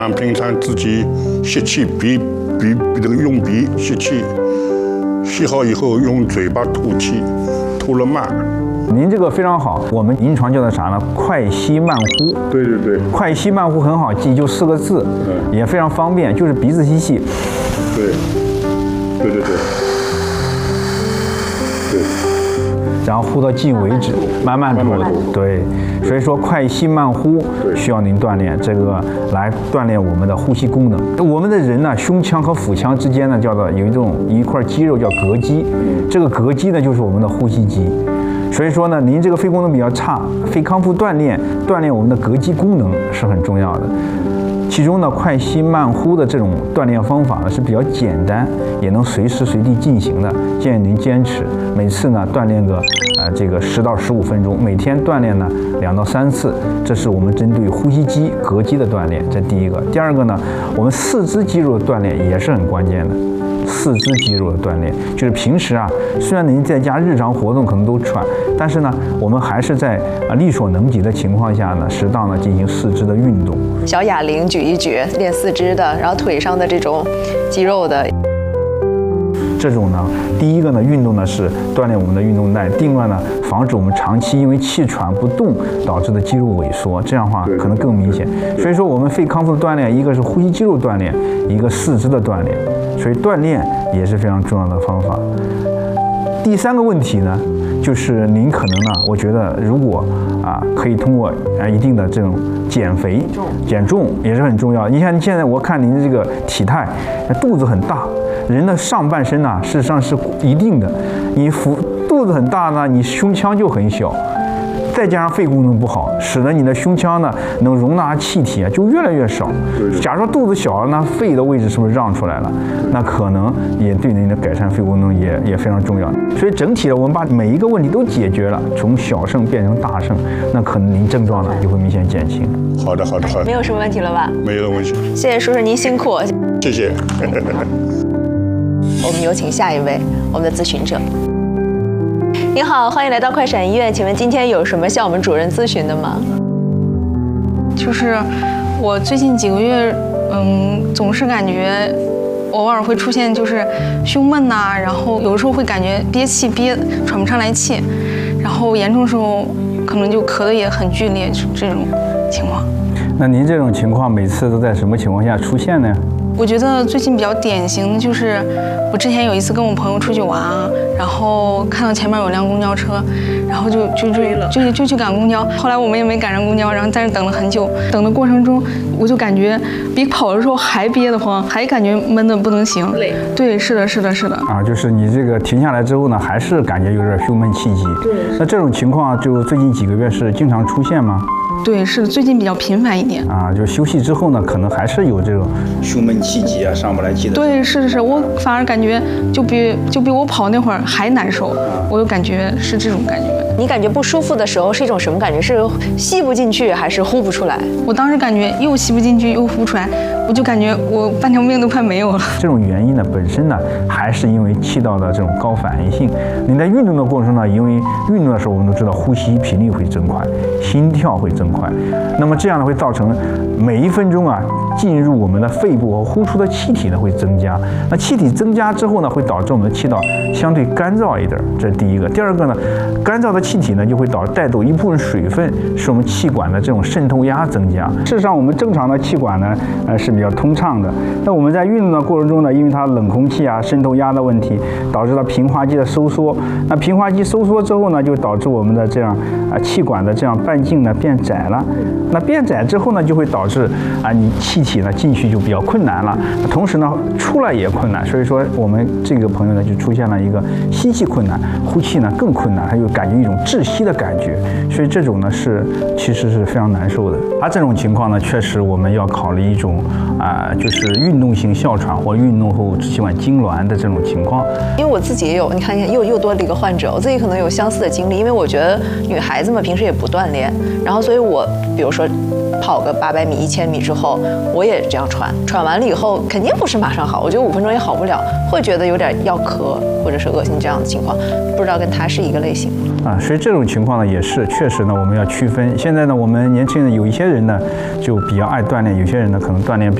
平常自己吸气，这个用鼻吸气，吸好以后用嘴巴吐气，吐了慢。 您这个非常好，我们临床叫的啥呢？快吸慢呼。 对对对， 快吸慢呼很好记，就4个字，也非常方便，就是鼻子吸气。 对，对对对，对。 然后呼到尽为止，慢慢吐。对，所以说快吸慢呼需要您锻炼，这个来锻炼我们的呼吸功能。我们的人呢，胸腔和腹腔之间呢，叫做有一块肌肉叫膈肌，这个膈肌呢就是我们的呼吸肌。所以说呢，您这个肺功能比较差，肺康复锻炼我们的膈肌功能是很重要的。其中呢，快吸慢呼的这种锻炼方法呢是比较简单，也能随时随地进行的，建议您坚持。每次呢锻炼个这个10到15分钟，每天锻炼呢2到3次，这是我们针对呼吸肌、膈肌的锻炼，这第一个。第二个呢，我们四肢肌肉的锻炼也是很关键的。四肢肌肉的锻炼，就是平时啊，虽然您在家日常活动可能都喘，但是呢，我们还是在力所能及的情况下呢，适当的进行四肢的运动。 小哑铃举一举，练四肢的，然后腿上的这种肌肉的。 这种呢，第一个呢，运动呢是锻炼我们的运动带；另外呢，防止我们长期因为气喘不动导致的肌肉萎缩，这样的话可能更明显。所以说，我们肺康复的锻炼，一个是呼吸肌肉锻炼，一个四肢的锻炼，所以锻炼也是非常重要的方法。第3个问题呢，就是您可能呢，我觉得如果可以通过一定的这种减肥、减重也是很重要。你看现在我看您的这个体态，肚子很大。人的上半身呢，事实上是一定的。你肚子很大呢，你胸腔就很小，再加上肺功能不好，使得你的胸腔呢能容纳气体就越来越少。假如说肚子小了呢，肺的位置是不是让出来了？那可能也对您的改善肺功能也非常重要。所以整体的我们把每一个问题都解决了，从小胜变成大胜，那可能您症状呢就会明显减轻。 好的好的好的， 没有什么问题了吧？ 没有问题。 谢谢叔叔您辛苦， 谢谢。 我们有请下一位我们的咨询者。您好，欢迎来到快闪医院，请问今天有什么向我们主任咨询的吗？ 就是我最近几个月，总是感觉偶尔会出现就是胸闷呐，然后有时候会感觉憋气喘不上来气，然后严重的时候可能就咳得也很剧烈，这种情况。 那您这种情况每次都在什么情况下出现呢？ 我觉得最近比较典型的就是，我之前有一次跟我朋友出去玩，然后看到前面有辆公交车，然后就去赶公交。后来我们也没赶上公交，然后在那等了很久。等的过程中，我就感觉比跑的时候还憋得慌，还感觉闷得不能行。累。对，是的。 就是你这个停下来之后呢，还是感觉有点胸闷气急。对。那这种情况就最近几个月是经常出现吗？ 对，是的，最近比较频繁一点。 就休息之后呢，可能还是有这种胸闷气急上不来气的。 对，是，我反而感觉就比我跑那会儿还难受，我就感觉是这种感觉。 你感觉不舒服的时候是一种什么感觉？是吸不进去还是呼不出来？ 我当时感觉又吸不进去又呼不出来，我就感觉我半条命都快没有了。 这种原因呢，本身呢还是因为气道的这种高反应性。你在运动的过程中呢，因为运动的时候我们都知道呼吸频率会增快，心跳会增快，那么这样呢会造成每1分钟进入我们的肺部和呼出的气体呢会增加。那气体增加之后呢，会导致我们的气道相对干燥一点，这是第一个。第二个呢，干燥的气体呢就会带走一部分水分，使我们气管的这种渗透压增加。事实上，我们正常的气管呢是比较通畅的。那我们在运动的过程中呢，因为它冷空气渗透压的问题，导致了平滑肌的收缩。那平滑肌收缩之后呢，就导致我们的这样气管的这样半径呢变窄了。那变窄之后呢，就会导致你气体呢进去就比较困难了，同时呢出来也困难。所以说我们这个朋友呢就出现了一个吸气困难，呼气呢更困难，他就感觉一种窒息的感觉。所以这种呢其实是非常难受的。这种情况呢，确实我们要考虑一种就是运动性哮喘或运动后支气管痉挛的这种情况。 因为我自己也有，你看又多了一个患者，我自己可能有相似的经历。因为我觉得女孩子嘛，平时也不锻炼，然后所以我比如说跑个800米、1000米之后，我也这样喘完了以后，肯定不是马上好，我觉得5分钟也好不了，会觉得有点要咳或者是恶心这样的情况，不知道跟他是一个类型吗？ 所以这种情况呢，也是确实呢，我们要区分。现在呢，我们年轻人有一些人呢就比较爱锻炼，有些人呢可能锻炼